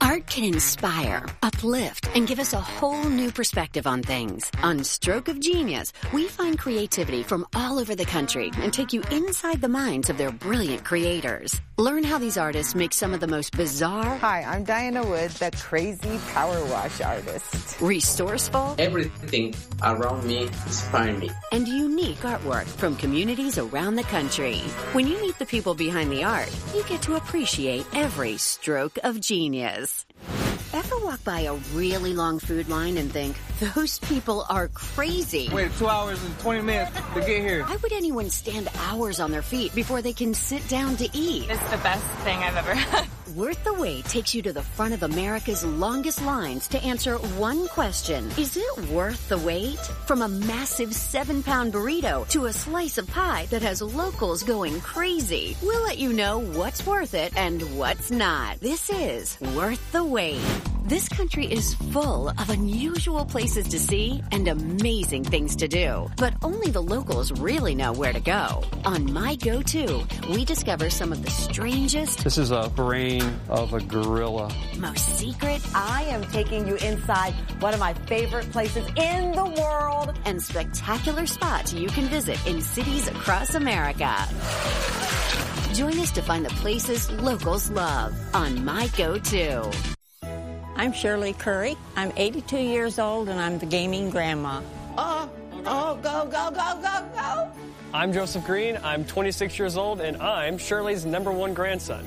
Art can inspire, uplift, and give us a whole new perspective on things. On Stroke of Genius, we find creativity from all over the country and take you inside the minds of their brilliant creators. Learn how these artists make some of the most bizarre... Hi, I'm Diana Wood, the crazy power wash artist. Resourceful... Everything around me inspires me. And unique artwork from communities around the country. When you meet the people behind the art, you get to appreciate every stroke of genius. Ever walk by a really long food line and think, those people are crazy? Wait 2 hours and 20 minutes to get here. Why would anyone stand hours on their feet before they can sit down to eat? It's the best thing I've ever had. Worth the Wait takes you to the front of America's longest lines to answer one question. Is it worth the wait? From a massive 7-pound burrito to a slice of pie that has locals going crazy, we'll let you know what's worth it and what's not. This is Worth the Wait. This country is full of unusual places to see and amazing things to do, but only the locals really know where to go. On My Go-To, we discover some of the strangest... This is a brain of a gorilla. Most secret... I am taking you inside one of my favorite places in the world. And spectacular spots you can visit in cities across America. Join us to find the places locals love on My Go-To. I'm Shirley Curry. I'm 82 years old, and I'm the gaming grandma. Go, go, go, go, go, go. I'm Joseph Green. I'm 26 years old, and I'm Shirley's #1 grandson.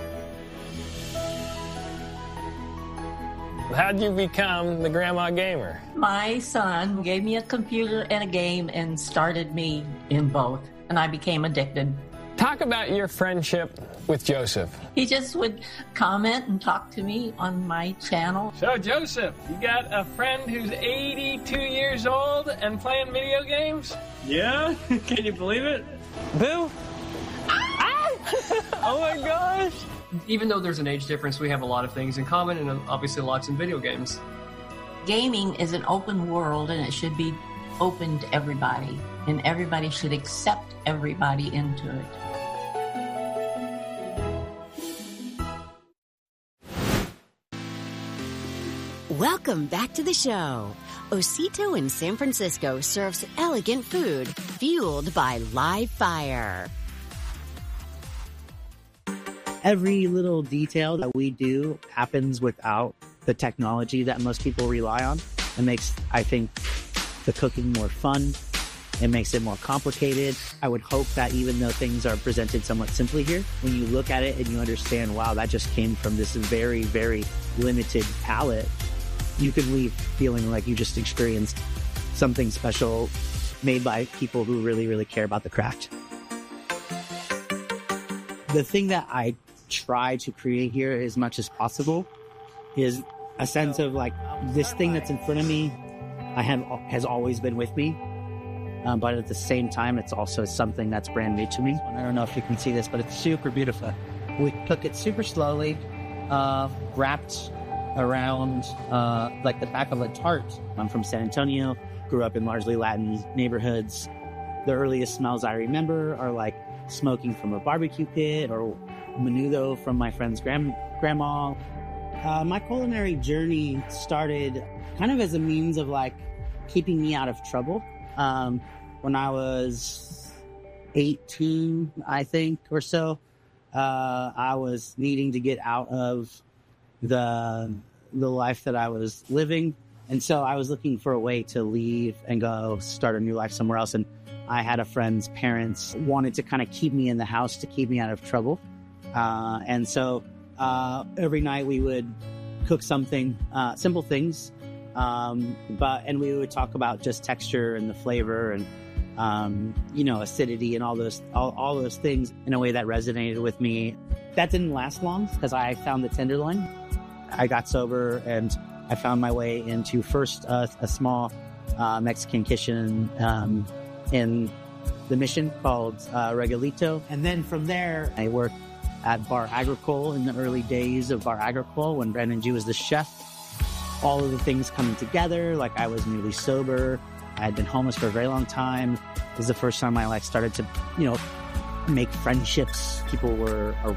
How'd you become the grandma gamer? My son gave me a computer and a game and started me in both, and I became addicted. Talk about your friendship with Joseph. He just would comment and talk to me on my channel. So, Joseph, you got a friend who's 82 years old and playing video games? Yeah? Can you believe it? Boo? Oh my gosh! Even though there's an age difference, we have a lot of things in common and obviously lots in video games. Gaming is an open world, and it should be open to everybody, and everybody should accept everybody into it. Welcome back to the show. Osito in San Francisco serves elegant food fueled by live fire. Every little detail that we do happens without the technology that most people rely on. It makes, I think, the cooking more fun. It makes it more complicated. I would hope that even though things are presented somewhat simply here, when you look at it and you understand, wow, that just came from this very, very limited palette, you could leave feeling like you just experienced something special made by people who really, really care about the craft. The thing that I try to create here as much as possible is a sense of like, this thing that's in front of me has always been with me. But at the same time, it's also something that's brand new to me. I don't know if you can see this, but it's super beautiful. We cook it super slowly, wrapped around like the back of a tart. I'm from San Antonio, grew up in largely Latin neighborhoods. The earliest smells I remember are like smoking from a barbecue pit or menudo from my friend's grandma. My culinary journey started kind of as a means of like keeping me out of trouble. When I was 18, I think, or so, I was needing to get out of the life that I was living. And so I was looking for a way to leave and go start a new life somewhere else. And I had a friend's parents wanted to kind of keep me in the house to keep me out of trouble. And so every night we would cook something, simple things, and we would talk about just texture and the flavor and, acidity and all those things in a way that resonated with me. That didn't last long because I found the Tenderloin. I got sober and I found my way into first a small Mexican kitchen in the Mission called Regalito. And then from there, I worked at Bar Agricole in the early days of Bar Agricole when Brandon G was the chef. All of the things coming together, like I was newly sober. I had been homeless for a very long time. It was the first time I started to, make friendships. People were